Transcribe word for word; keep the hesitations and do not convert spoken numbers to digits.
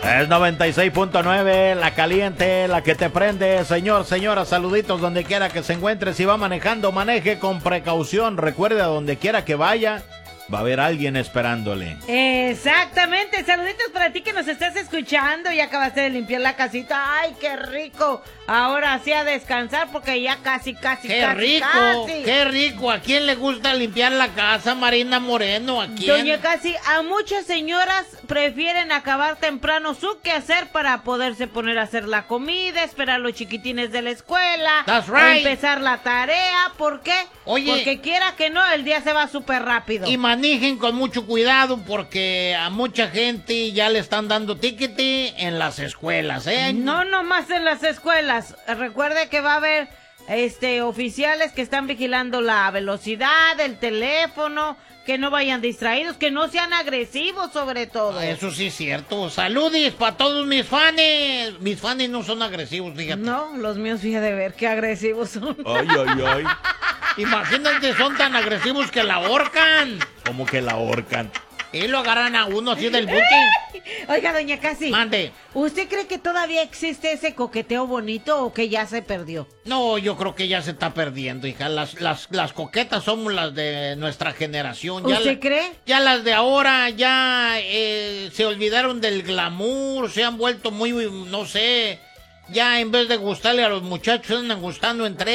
Es noventa y seis punto nueve, la caliente, la que te prende. Señor, señora, saluditos donde quiera que se encuentre. Si va manejando, maneje con precaución. Recuerde, a donde quiera que vaya, va a haber alguien esperándole. Exactamente, saluditos para ti que nos estás escuchando. Ya acabaste de limpiar la casita. ¡Ay, qué rico! Ahora sí a descansar porque ya casi, casi, ¡Qué casi, rico! casi. ¡Qué rico! ¿A quién le gusta limpiar la casa, Marina Moreno? ¿A quién? Doña Casi, a muchas señoras prefieren acabar temprano su quehacer para poderse poner a hacer la comida, esperar a los chiquitines de la escuela, That's right. empezar la tarea. ¿Por qué? Oye. Porque quiera que no, el día se va súper rápido. Y manejen con mucho cuidado porque a mucha gente ya le están dando tiquete en las escuelas, ¿eh? No nomás en las escuelas. Recuerde que va a haber este oficiales que están vigilando la velocidad, el teléfono, que no vayan distraídos, que no sean agresivos sobre todo. Eso sí es cierto. Saludis para todos mis fanes. Mis fanes no son agresivos, fíjate. No, los míos, fíjate ver qué agresivos son. Ay, ay, ay. Imagínate, son tan agresivos que la ahorcan. Como que la ahorcan. Y lo agarran a uno así del buque. Oiga, doña Casi. Mande. ¿Usted cree que todavía existe ese coqueteo bonito o que ya se perdió? No, yo creo que ya se está perdiendo, hija. Las, las, las coquetas somos las de nuestra generación. Ya ¿Usted la- cree? Ya las de ahora ya eh, se olvidaron del glamour, se han vuelto muy, no sé, ya en vez de gustarle a los muchachos, andan gustando entre